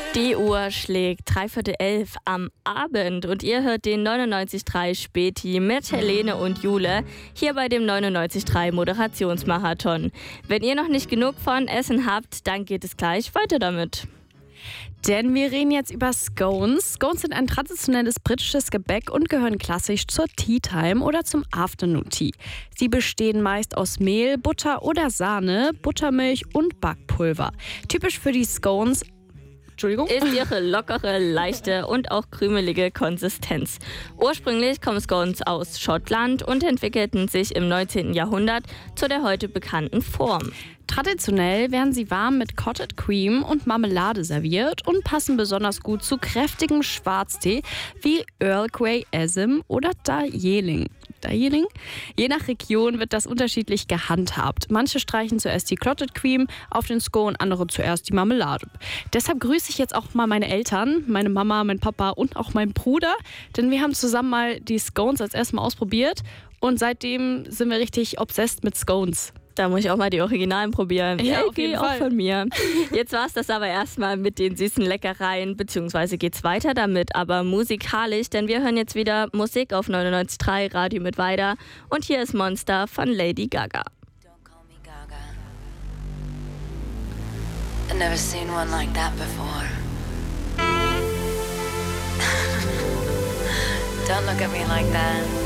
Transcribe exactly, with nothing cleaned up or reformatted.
Die Uhr schlägt dreiviertel elf am Abend und ihr hört den neunundneunzig Komma drei Späti mit Helene und Jule hier bei dem neunundneunzig Komma drei Moderationsmarathon. Wenn ihr noch nicht genug von Essen habt, dann geht es gleich weiter damit. Denn wir reden jetzt über Scones. Scones sind ein traditionelles britisches Gebäck und gehören klassisch zur Tea Time oder zum Afternoon Tea. Sie bestehen meist aus Mehl, Butter oder Sahne, Buttermilch und Backpulver. Typisch für die Scones Entschuldigung. Ist ihre lockere, leichte und auch krümelige Konsistenz. Ursprünglich kommen Scones aus Schottland und entwickelten sich im neunzehnten Jahrhundert zu der heute bekannten Form. Traditionell werden sie warm mit Cottage Cream und Marmelade serviert und passen besonders gut zu kräftigem Schwarztee wie Earl Grey Asim oder Darjeeling. Darjeeling? Je nach Region wird das unterschiedlich gehandhabt. Manche streichen zuerst die Clotted Cream auf den Scone, andere zuerst die Marmelade. Deshalb grüße ich jetzt auch mal meine Eltern, meine Mama, mein Papa und auch meinen Bruder, denn wir haben zusammen mal die Scones als erstes Mal ausprobiert und seitdem sind wir richtig obsessed mit Scones. Da muss ich auch mal die Originalen probieren. Ja, Ey, auf jeden auch Fall. von mir. Jetzt war es das aber erstmal mit den süßen Leckereien, beziehungsweise geht's weiter damit, aber musikalisch, denn wir hören jetzt wieder Musik auf neunundneunzig Komma drei Radio mit Weida und hier ist Monster von Lady Gaga. Don't call me Gaga. I've never seen one like that before. Don't look at me like that.